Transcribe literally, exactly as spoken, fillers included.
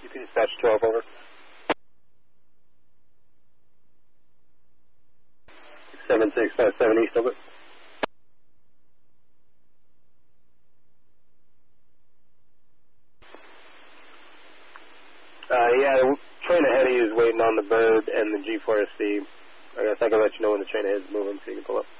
U P dispatch twelve, over. seven six five seven East, over. Uh, yeah, the train ahead of you is waiting on the bird and the G four S C. I guess I can let you know when the train ahead is moving so you can pull up.